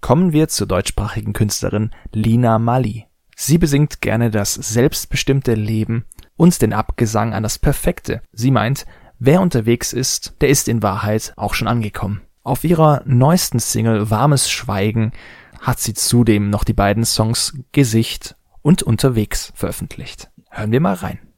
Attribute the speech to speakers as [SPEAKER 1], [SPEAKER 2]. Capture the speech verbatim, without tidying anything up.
[SPEAKER 1] kommen wir zur deutschsprachigen Künstlerin Lina Marley. Sie besingt gerne das selbstbestimmte Leben und den Abgesang an das Perfekte. Sie meint, wer unterwegs ist, der ist in Wahrheit auch schon angekommen. Auf ihrer neuesten Single Warmes Schweigen hat sie zudem noch die beiden Songs Gesicht und Unterwegs veröffentlicht. Hören wir mal rein.